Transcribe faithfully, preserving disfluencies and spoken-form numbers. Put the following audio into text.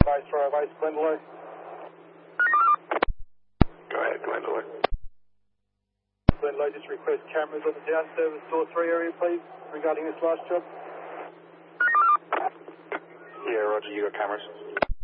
Vice Royal Vice Glendalough. Go ahead, Glendalough. Glendalough, just request cameras on the down service door three area, please, regarding this last job. Yeah, Roger, you got cameras.